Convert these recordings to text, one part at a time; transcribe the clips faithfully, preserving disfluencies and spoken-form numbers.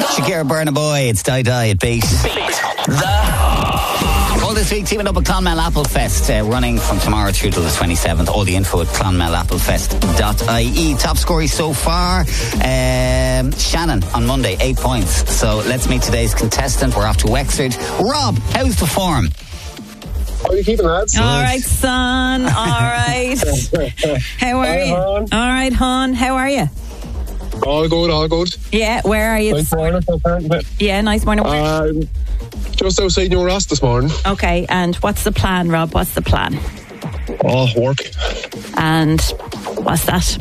Shakira, Burna Boy, it's Die Die at Beat. Beat the... All this week, teaming up at Clonmel Apple Fest, uh, running from tomorrow through to the twenty-seventh. All the info at clonmel apple fest dot I E. Top scorer so far, um, Shannon on Monday, eight points. So let's meet today's contestant. We're off to Wexford. Rob, how's the form? How are you keeping, lads? All right, son. All right. How are Hi, you? hon. All right, hon. How are you? All good, all good. Yeah, where are you? Nice this morning? morning. Yeah, nice morning. Um, just outside New Ross this morning. Okay, and what's the plan, Rob? What's the plan? Oh, work. And what's that?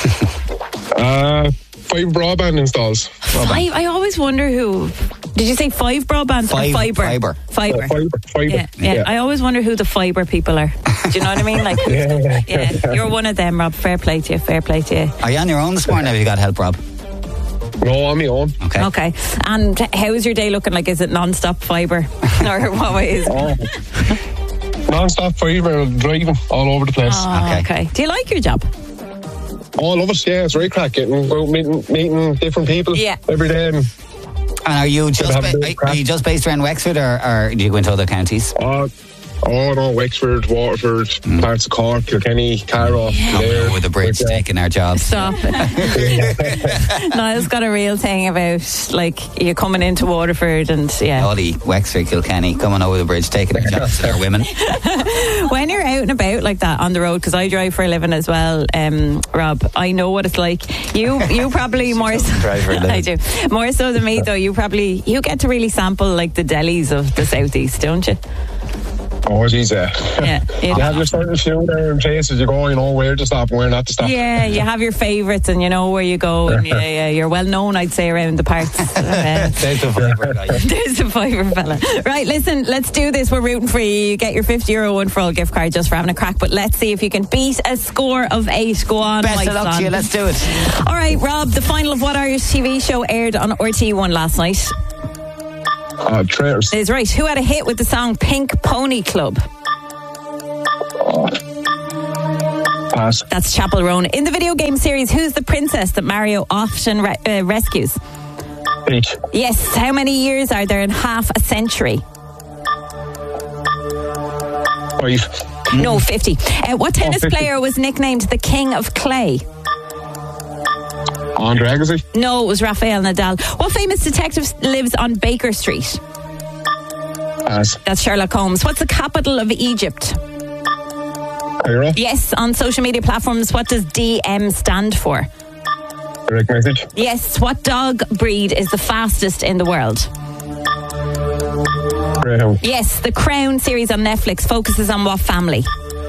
Uh, five broadband installs. Five. I always wonder who. Did you say five broadbands Five, or fibre? fibre. Fibre. Uh, fibre. Fibre. Yeah, yeah, Yeah. I always wonder who the fibre people are. Do you know what I mean? Like, Yeah. yeah, you're one of them, Rob. Fair play to you. Fair play to you. Are you on your own this morning? Have you got help, Rob? No, on my own. Okay. Okay. And how's your day looking like? Is it non-stop fibre? Or what way is it? Oh. Non-stop fibre, driving all over the place. Oh, Okay. okay. Do you like your job? All of us, yeah, it's very crack. Getting out meeting, meeting different people Yeah. every day. And, And are you just have a ba- bit of are, are you just based around Wexford, or, or do you go into other counties? uh, oh no, Wexford, Waterford, parts of Cork, Kilkenny, Carroll, Clare. With the bridge Like, uh, taking our jobs. Stop. Niall's got a real thing about, like, you coming into Waterford and, yeah. All the Wexford, Kilkenny, coming over the bridge, taking our jobs to our women. When you're out and about like that on the road, because I drive for a living as well, um, Rob, I know what it's like. You you probably more so, drive for a living. I do. More so than me, though, you probably, you get to really sample, like, the delis of the southeast, don't you? Oh, geez, yeah. Yeah. You have your certain few there in places you go, you know where to stop and where not to stop. Yeah, you have your favourites and you know where you go, and yeah, yeah, you're well known, I'd say, around the parts. Uh, There's the fibre guy. There's the fibre fella. Right, listen, let's do this. We're rooting for you. You get your fifty euro one for all gift card just for having a crack. But let's see if you can beat a score of eight. Go on, Best my of luck son. to you. Let's do it. All right, Rob, the final of What Irish T V show aired on R T one last night. Uh, traitors. Is right. Who had a hit with the song Pink Pony Club? Pass. That's Chapel Roan. In the video game series, who's the princess that Mario often re- uh, rescues? Peach. Yes. How many years are there in half a century? Five. No, fifty. Uh, what tennis fifty. player was nicknamed the King of Clay? Andre Agassi. No, it was Rafael Nadal. What famous detective lives on Baker Street? Pass. That's Sherlock Holmes. What's the capital of Egypt? Cairo. Yes. On social media platforms, what does D M stand for? Direct message. Yes. What dog breed is the fastest in the world? Greyhound. Yes. The Crown series on Netflix focuses on what family?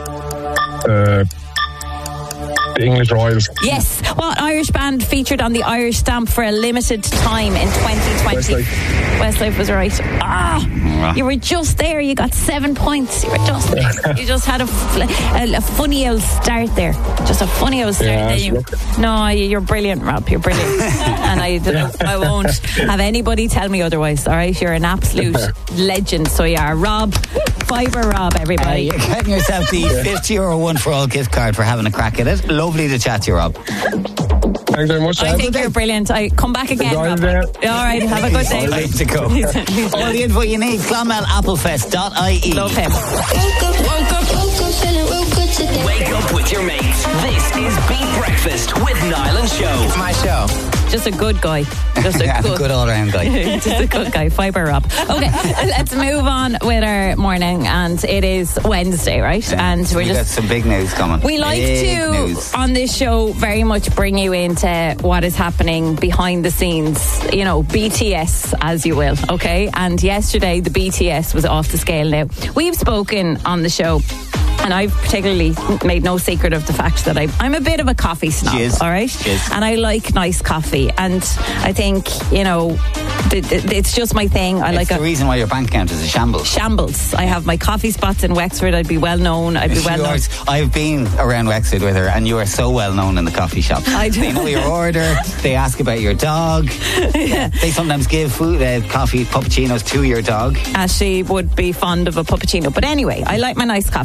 Uh, the English Royals. Yes. What Irish band featured on the Irish stamp for a limited time in twenty twenty? Westlife. Westlife was right. Ah, you were just there. You got seven points. You were just there. You just had a, a, a funny old start there. Just a funny old start. Yeah, Then you, no, you're brilliant, Rob. You're brilliant. And I, I won't have anybody tell me otherwise. All right, you're an absolute legend. So you are, Rob. Fibre Rob, Uh, everybody. you're getting yourself the fifty euro one for all gift card for having a crack at it. Lovely to chat to you, Rob. Thanks very much. I lads. think you're brilliant. I come back again, Enjoy Rob. the All right, have a good day. Time to go. All the info you need, clonmel apple fest dot I E. Love him. Woke up, woke up, woke up, feeling real good today. Wake up with your mates. This is Beat Breakfast with Niall and Show. My show. Just a good guy. Just a Yeah, good, good all-round guy. Just a good guy. Fibre Rob. Okay, let's move on with our morning, and it is Wednesday, right? And we're we got just. some big news coming. We like big to, news. on this show, very much bring you into what is happening behind the scenes, you know, B T S, as you will, okay? And yesterday, the B T S was off the scale now. We've spoken on the show, and I've particularly made no secret of the fact that I, I'm a bit of a coffee snob, Jizz. all right? Jizz. And I like nice coffee. And I think, you know, th- th- it's just my thing. I It's like the a reason why your bank account is a shambles. shambles. I have my coffee spots in Wexford. I'd be well known. I'd be well known. Yours. I've been around Wexford with her, and you are so well known in the coffee shop. I do. They know your order. They ask about your dog. Yeah. They sometimes give food, uh, coffee, puppuccinos to your dog. Ashley would be fond of a puppuccino. But anyway, I like my nice coffee. It's just my thing.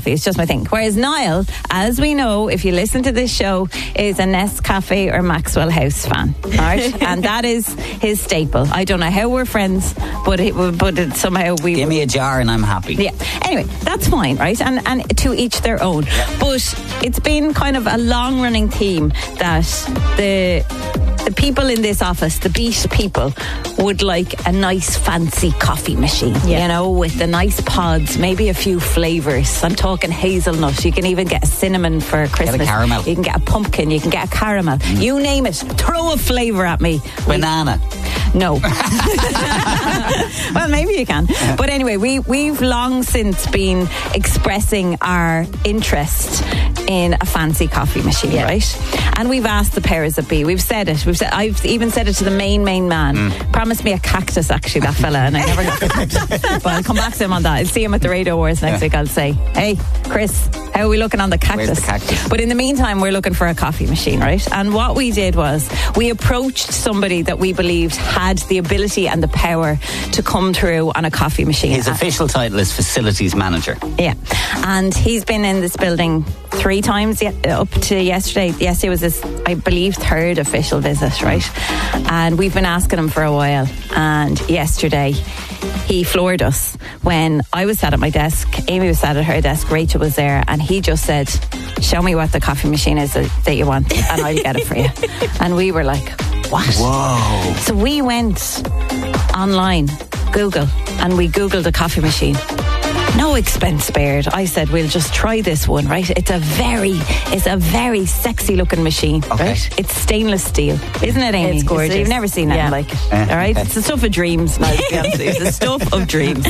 thing. Whereas Niall, as we know, if you listen to this show, is a Nescafe or Maxwell House fan, right? And that is his staple. I don't know how we're friends, but it, but it, somehow we Give me a jar and I'm happy. Yeah. Anyway, that's fine, right? And and to each their own. But it's been kind of a long running theme that the the people in this office, the Beat people, would like a nice fancy coffee machine, Yeah. you know, with the nice pods, maybe a few flavours. I'm talking hazelnut. You can even get a cinnamon for Christmas. caramel. You can get a pumpkin. You can get a caramel. Mm. You name it. Throw a flavour at me. Banana. No. Well, maybe you can. But anyway, we, we've long since been expressing our interest in a fancy coffee machine, Yeah. right? And we've asked the powers that be. We've said it. We've said, I've even said it to the main, main man. Mm. Promised me a cactus, actually, that fella, and I never got the cactus. But I'll come back to him on that. I'll see him at the Radio Awards next Yeah. week. I'll say, hey, Chris, how are we looking on the cactus? Where's the cactus? But in the meantime, we're looking for a coffee machine, right? And what we did was we approached somebody that we believed had the ability and the power to come through on a coffee machine. His official title is Facilities Manager. Yeah. And he's been in this building three times ye- up to yesterday. Yesterday was his, I believe, third official visit, right? And we've been asking him for a while. And yesterday, he floored us when I was sat at my desk, Amy was sat at her desk, Rachel was there, and he just said, show me what the coffee machine is that, that you want and I'll get it for you. And we were like, what? Whoa. So we went online, Google, and we Googled a coffee machine. No expense spared. I said, we'll just try this one, right? It's a very, it's a very sexy looking machine, Okay. right? It's stainless steel, isn't it, Amy? It's gorgeous. You've never seen anything Yeah. like it, Yeah. all right? Okay. It's the stuff of dreams, now, to be honest with you. It's the stuff of dreams.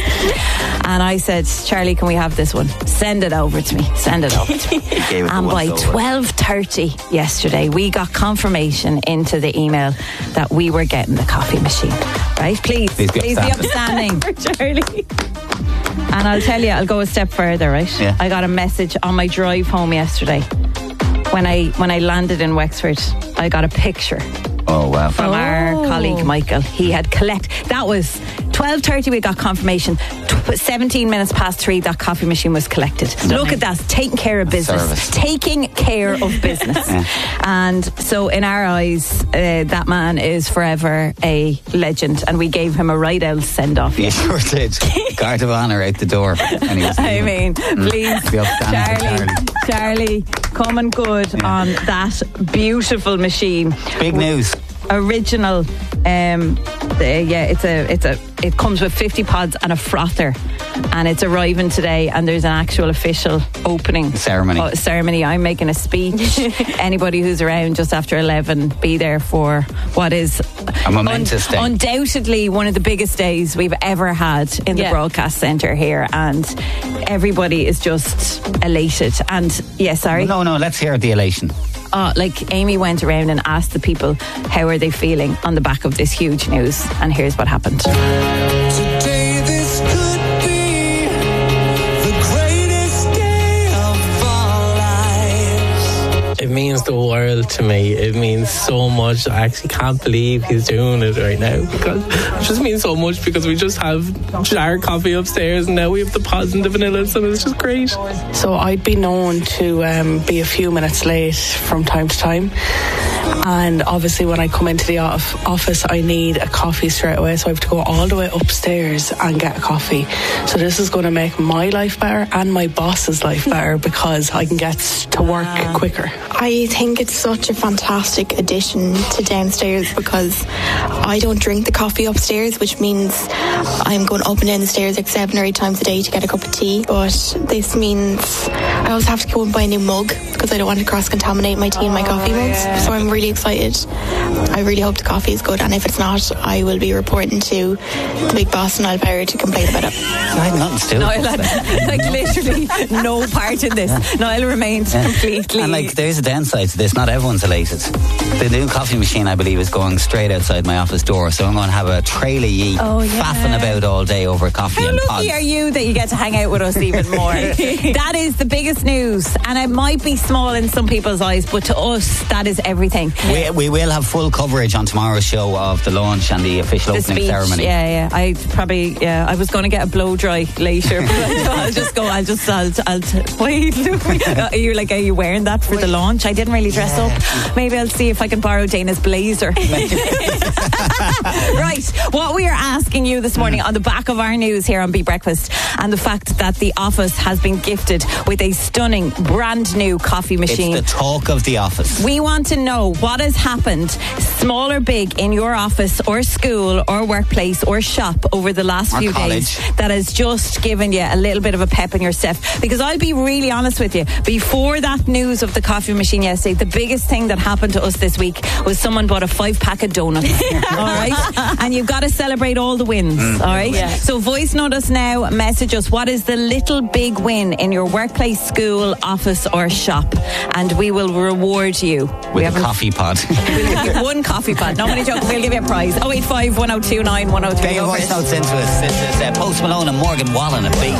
And I said, Charlie, can we have this one? Send it over to me. Send it over to me. Gave it the And by once over. twelve thirty yesterday, we got confirmation into the email that we were getting the coffee machine. Right? Please, Please be please be upstanding. upstanding. For Charlie. And I'll tell you, I'll go a step further, right? Yeah. I got a message on my drive home yesterday. When I when I landed in Wexford, I got a picture Oh, wow. from our Oh. colleague Michael. He had collect. That was twelve thirty. We got confirmation. Tw- Seventeen minutes past three, that coffee machine was collected. Look at that, taking care of business, service. taking care of business. And so, in our eyes, uh, that man is forever a legend, and we gave him a right out send off. You sure did. Guard of honour out the door. And he was I leaving. mean, please, Be upstanding for Charlie, Charlie, coming good Yeah. on that beautiful machine. Big news. Original. Um, the, yeah, it's a, it's a, it comes with fifty pods and a frother, and it's arriving today. And there's an actual official opening Ceremony. uh, ceremony. I'm making a speech. Anybody who's around just after eleven, be there for what is A momentous day. undoubtedly one of the biggest days we've ever had in the Yeah. broadcast centre here, and everybody is just elated. And yeah, sorry. No, no, let's hear the elation. Uh, like Amy went around and asked the people how are they feeling on the back of this huge news, and here's what happened. Today this could be the greatest day of our lives. It means the world to me. It means so much. I actually can't believe he's doing it right now, because it just means so much, because we just have jar coffee upstairs and now we have the pods and the vanillas, and it's just great. So I'd be known to um, be a few minutes late from time to time. And obviously when I come into the off- office, I need a coffee straight away. So I have to go all the way upstairs and get a coffee. So this is going to make my life better and my boss's life better, because I can get to work quicker. I think it's such a fantastic addition to downstairs, because I don't drink the coffee upstairs, which means I'm going up and down the stairs like seven or eight times a day to get a cup of tea. But this means I also have to go and buy a new mug, because I don't want to cross-contaminate my tea and my coffee mugs. So I'm really excited. I really hope the coffee is good, and if it's not, I will be reporting to the big boss, Niall Power, to complain about it. I had nothing to do with Niall this. had like literally no part in this. Niall remained completely. And like, there's a downside to this. Not everyone's elated. The new coffee machine, I believe, is going straight outside my office door. So I'm going to have a trail of ye Oh, yeah. faffing about all day over coffee How and lucky pods. are you that you get to hang out with us even more? That is the biggest news, and it might be small in some people's eyes, but to us, that is everything. We, we will have full coverage on tomorrow's show of the launch and the official The opening speech, ceremony. yeah, yeah. I probably, yeah, I was going to get a blow dry later, but I'll just go. I'll just, I'll, I'll. Wait, are you like, are you wearing that for the launch? I didn't really dress up. Maybe I'll see if I can borrow Dana's blazer. Right, what we are asking you this morning on the back of our news here on Beat Breakfast, and the fact that the office has been gifted with a stunning brand new coffee machine. It's the talk of the office. We want to know what has happened, small or big, in your office or school or workplace or shop over the last Or few college. days that has just given you a little bit of a pep in your step. Because I'll be really honest with you, before that news of the coffee machine yesterday, the biggest thing that happened to us this week was someone bought a five pack of donuts. All right? And you've got to celebrate all the wins. All right? Yeah. So voice note us now, message us, what is the little big win in your workplace, school, office or shop? And we will reward you. we With a haven't- coffee pod. We'll give you one coffee pod. No money joke. We'll give you a prize. oh eight five, one oh two nine, one oh three. Get your voice notes into us. This is uh, Post Malone and Morgan Wallen at Beat.